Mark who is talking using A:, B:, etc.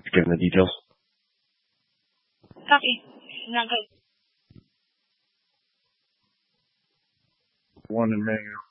A: given the details.
B: Copy. Not good.
C: One in Mayo.